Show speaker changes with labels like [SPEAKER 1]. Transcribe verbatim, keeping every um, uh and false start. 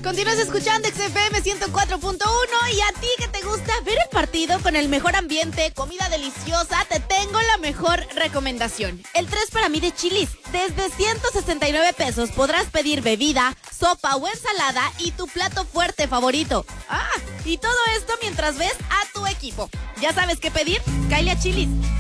[SPEAKER 1] Continúas escuchando X F M ciento cuatro punto uno y a ti que te gusta ver el partido con el mejor ambiente, comida deliciosa, te tengo la mejor recomendación. El tres para mí de Chili's. Desde ciento sesenta y nueve pesos podrás pedir bebida, sopa o ensalada y tu plato fuerte favorito. Ah, y todo esto mientras ves a tu equipo. ¿Ya sabes qué pedir? Cáele a Chili's.